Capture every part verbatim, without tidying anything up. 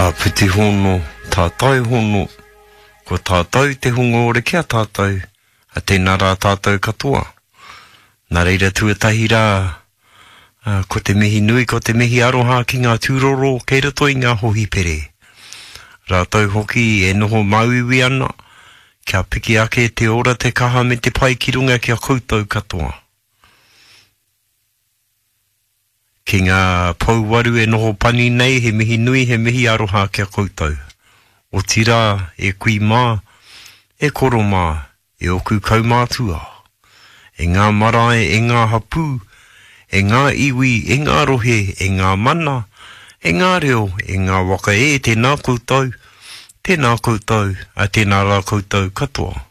A puti hono, tātai hono, ko tātai te hunga ore kia tātai, a tēnā rā tātai katoa. Nā reira tuatahi rā, uh, ko te mihi nui, ko te mihi aroha ki ngā tūroro, kei roto i ngā hohi pere. Rātau hoki e noho mauiwi ana, kia piki ake te ora te kaha me te pai ki runga kia koutou katoa. Ki ngā pauwaru e noho pani nei, he mihi nui, he mihi aroha kia koutou. O tira, e kui mā, e koro mā, e oku kaumātua. E ngā marae, e ngā hapu, e ngā iwi, e ngā rohe, e ngā mana, e ngā reo, e ngā waka e tēnā koutou, tēnā koutou, a tēnā rā koutou katoa.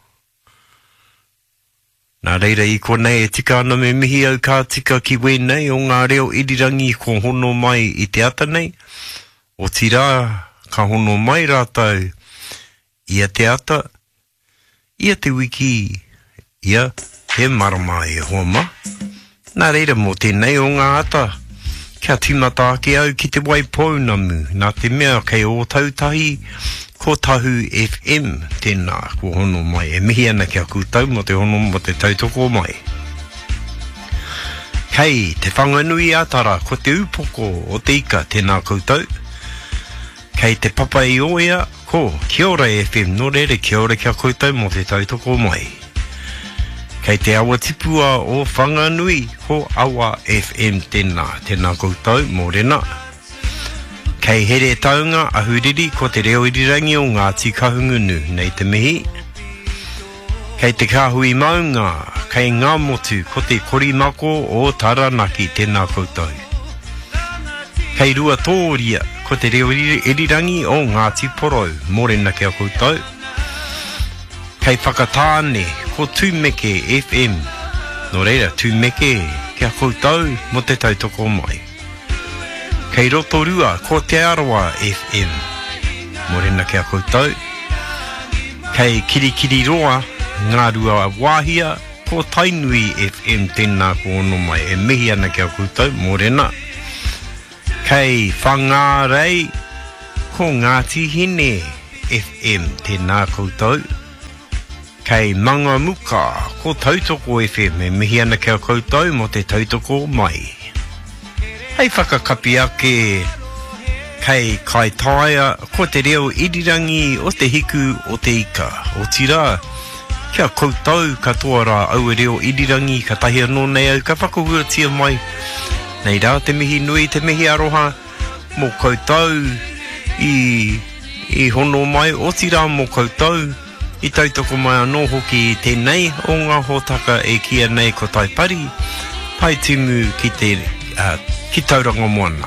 Nā reira i konei e tika ana me mihi au kā tika ki wēnei o ngā reo irirangi ko hono mai i te ata nei. O tira, ka hono mai rātau, ia te ata, ia te wiki, ia he marama e homa. Nā reira mō tēnei o ngā ata, kia tīmata ake au ki te waipounamu, nā te mea kei o tautahi, ko tahu F M, tēnā, ko hono mai, e mihi ana kia kūtau, mo te hono mo te tautoko mai. Kei, te whanganui atara, ko te upoko o te ika, tēnā kūtau. Kei te papa i oia, ko Kia ora F M, no rere kia ora kia kūtau mo te tautoko mai. Kei te awa tipua o whanganui, ko Awa F M, tēnā, tēnā kūtau, mo rena. Kei here taunga ahuriri ko te reo irirangi o ngā tikahungunu nei te mihi. Kei te kāhui maunga, kei ngā motu ko te korimako o Taranaki tēnā koutou. Kei rua tōria ko te reo irirangi o ngā tiporou morena kia koutou. Kei whakatāne ko Tūmeke F M, no reira Tūmeke kia koutou mo te tautoko mai. Kei Rotorua, ko Te Arawa F M, morena kia koutou. Kei Kirikiri Roa, ngā rua wāhia, ko Tainui F M, tēnā ko ono mai, e mihi ana kia koutou, morena. Kei Whangarei, ko Ngāti Hine F M, tēnā koutou. Kei Mangamuka, ko Tautoko F M, e mihi ana kia koutou, mo te tautoko mai. Hei whakakapi ake, kei Kaitaia, ko te reo irirangi o te hiku o te ika. O tira, kia koutou katoa rā au e reo irirangi, ka tahi anō nei au, ka whakahuatia mai. Nei rā, te mihi nui, te mihi aroha, mō koutou i, i hono mai. O tira mō koutou, i tautoko mai anō hoki i tēnei, o ngā hōtaka e kia nei ko taipari, pai tumu ki te uh, ki tauranga moana.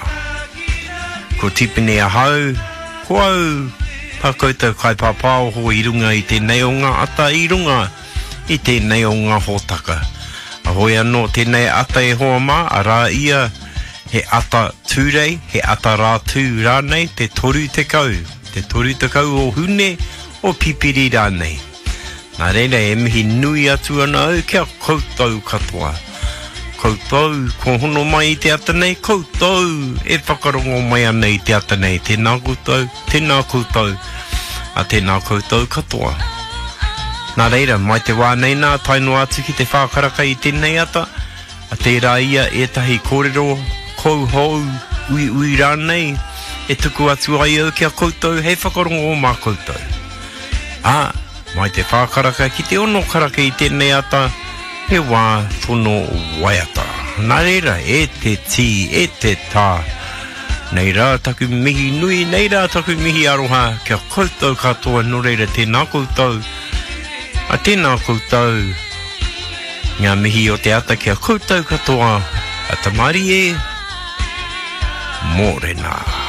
Ko tipene a hau, ko au, pa koutou kai pāpāo ho i runga i tēnei o ngā ata i runga i tēnei o ngā hōtaka. Ahoi anō tēnei ata e hoa mā, a rā ia he ata tūrei, he ata rā tū rānei, te toru te kau, te toru te kau o hune, o pipiri rānei. Nā reira e mihi nui atu ana au, kia koutou katoa. Koutou, ko hono mai i te ata nei, koutou, e whakarongo mai ana i te ata nei, tēnā koutou, tēnā koutou, a tēnā koutou katoa. Nā reira, mai te wā nei nā, taino atu ki te whākaraka i tēnei ata, a tērā ia e tahi kōrero, kou hou, ui ui rānei, e tuku atu ai au kia koutou, hei whakarongo mā koutou. A, mai te whākaraka ki te ono karaka i tēnei ata, he wā tono waiata. Nā reira, e te tī, e te tā. Nei rā, taku mihi nui, nei rā, taku mihi aroha, kia koutou katoa, no reira, tēnā koutou. A tēnā koutou, ngā mihi o te ata kia koutou katoa, a tamari e, mōrena.